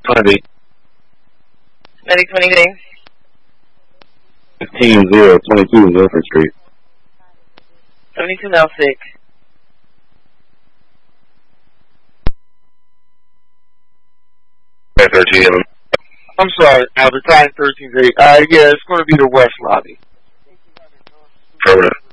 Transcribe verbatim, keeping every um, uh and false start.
twenty. Medic twenty day. Fifteen zero twenty two Milford Street. Seventy two now six. thirteen. I'm sorry, Albert. Time thirteen eight. Uh, yeah, it's going to be the West Lobby. Affirmative.